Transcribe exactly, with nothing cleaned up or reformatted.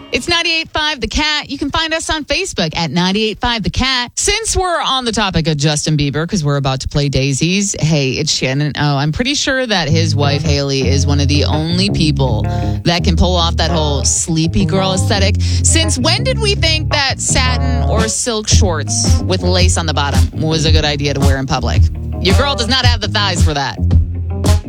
It's ninety-eight point five The Cat. You can find us on Facebook at ninety-eight point five The Cat. Since we're on the topic of Justin Bieber, because we're about to play Daisies, hey, it's Shannon. Oh, I'm pretty sure that his wife, Haley, is one of the only people that can pull off that whole sleepy girl aesthetic. Since when did we think that satin or silk shorts with lace on the bottom was a good idea to wear in public? Your girl does not have the thighs for that.